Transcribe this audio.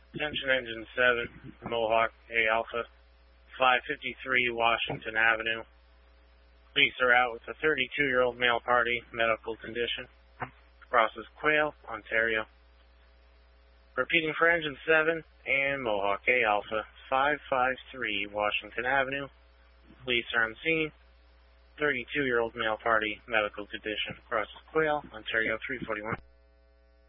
Attention Engine 7, Mohawk A Alpha, 553 Washington Avenue. Police are out with a 32-year-old male party, medical condition. Crosses Quail, Ontario. Repeating for Engine 7 and Mohawk A Alpha, 553 Washington Avenue. Police are on scene. 32-year-old male party, medical condition. Crosses Quail, Ontario 341.